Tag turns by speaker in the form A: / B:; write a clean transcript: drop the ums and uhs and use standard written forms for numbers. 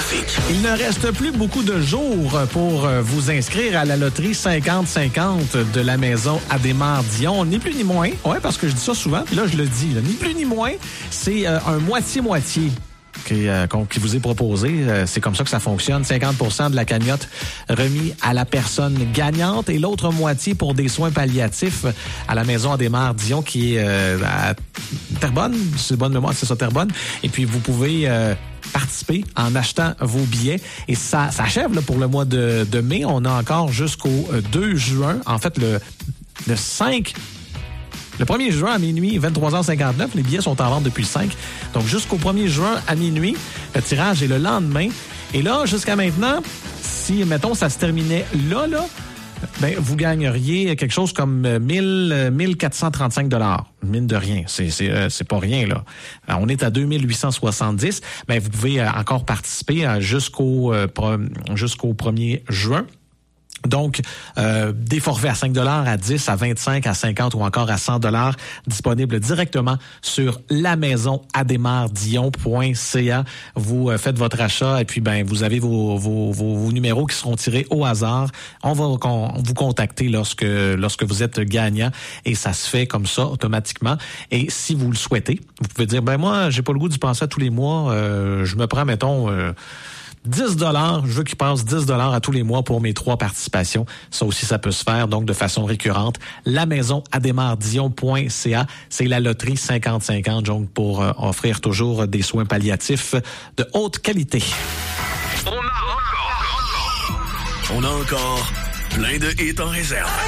A: trafic.
B: Il ne reste plus beaucoup de jours pour vous inscrire à la loterie 50-50 de la maison Adhémar-Dion. Ni plus ni moins. Ouais, parce que je dis ça souvent, puis là, je le dis. Là, ni plus ni moins, c'est un moitié-moitié qui vous est proposé. C'est comme ça que ça fonctionne. 50% de la cagnotte remis à la personne gagnante et l'autre moitié pour des soins palliatifs à la maison Adhémar-Dion qui est à Terrebonne. C'est bonne mémoire, c'est ça, Terrebonne. Et puis, vous pouvez participer en achetant vos billets. Et ça achève là, pour le mois de mai. On a encore jusqu'au 2 juin. En fait, le 1er juin à minuit, 23h59. Les billets sont en vente depuis le 5. Donc, jusqu'au 1er juin à minuit, le tirage est le lendemain. Et là, jusqu'à maintenant, si, mettons, ça se terminait là, ben, vous gagneriez quelque chose comme 1435 $. Mine de rien. C'est pas rien, là. On est à 2870. Ben, vous pouvez encore participer jusqu'au 1er juin. Donc, des forfaits à 5 $, à 10, à 25, à 50 ou encore à 100 $ disponibles directement sur lamaisonademardion.ca. Vous faites votre achat et puis ben vous avez vos numéros qui seront tirés au hasard. On va vous contacter lorsque vous êtes gagnant et ça se fait comme ça automatiquement. Et si vous le souhaitez, vous pouvez dire ben moi j'ai pas le goût d'y penser à tous les mois. Je me prends mettons 10 $, je veux qu'il passe 10 $ à tous les mois pour mes 3 participations. Ça aussi, ça peut se faire, donc de façon récurrente. Lamaisonademardion.ca, c'est la loterie 50-50, donc pour offrir toujours des soins palliatifs de haute qualité.
A: On a encore plein de hits en réserve.